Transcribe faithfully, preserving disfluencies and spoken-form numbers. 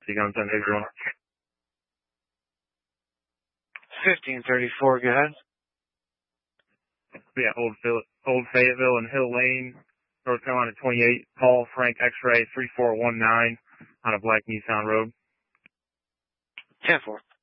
you going to send everyone? fifteen thirty-four, go ahead. Yeah, Old, Old Fayetteville and Hill Lane, North Carolina twenty-eight, Paul Frank X-ray three four one nine on a black Nissan Road. ten four.